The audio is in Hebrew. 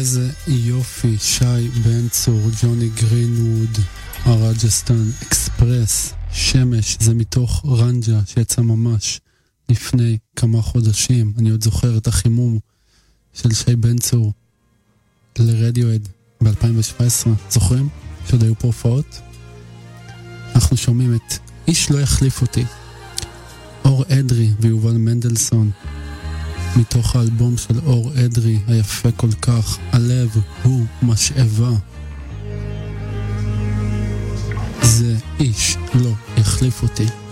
איזה יופי, שי בן צור, ג'וני גרינווד, הרג'סטן אקספרס, שמש, זה מתוך רנג'ה שיצא ממש לפני כמה חודשים. אני עוד זוכר את החימום של שי בן צור לרדיואד ב-2017, זוכרים? שעוד היו פה הופעות? אנחנו שומעים את איש לא יחליף אותי, אור אדרי ויובל מנדלסון, מתוך האלבום של אור אדרי היפה כל כך, הלב הוא משאבה. זה איש לא יחליף אותי.